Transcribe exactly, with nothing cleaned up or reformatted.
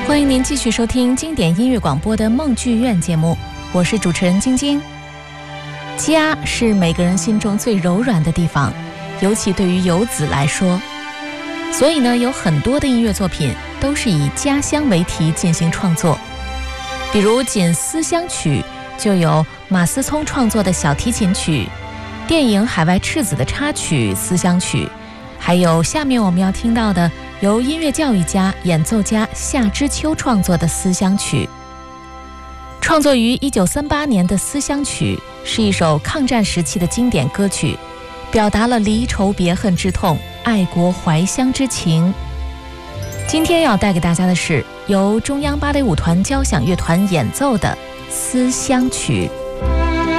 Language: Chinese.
欢迎您继续收听经典音乐广播的梦剧院节目，我是主持人晶晶。家是每个人心中最柔软的地方，尤其对于游子来说，所以呢，有很多的音乐作品都是以家乡为题进行创作。比如仅思乡曲就有马思聪创作的小提琴曲，电影《海外赤子》的插曲《思乡曲》，还有下面我们要听到的由音乐教育家、演奏家夏之秋创作的《思乡曲》。创作于一九三八年的《思乡曲》是一首抗战时期的经典歌曲，表达了离愁别恨之痛、爱国怀乡之情。今天要带给大家的是由中央芭蕾舞团交响乐团演奏的《思乡曲》。